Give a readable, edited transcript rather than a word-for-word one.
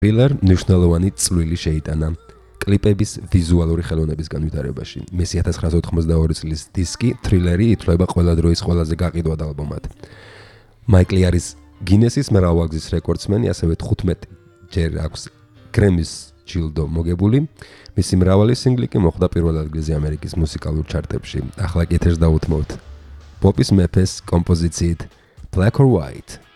Thriller მნიშვნელოვანი წვლილი შეიტანა კლიპების ვიზუალური ხელოვნების განვითარებაში. მისი 1982 წლის დისკი Thriller-ი ითვლება ყველა დროის ყველაზე გაყიდვად ალბომად. მაიკლი არის გინესის მრავალგზის რეკორდსმენი, ასევე 15 ჯერ აქვს გრემის ჯილდო მოგებული. მისი მრავალი სინგლი კი მოხვდა პირველ ადგილზე ამერიკის მუსიკალურ ჩარტებში. ახლა კი ეთერს დავუთმოთ პოპის მეფეს კომპოზიციით Black or White.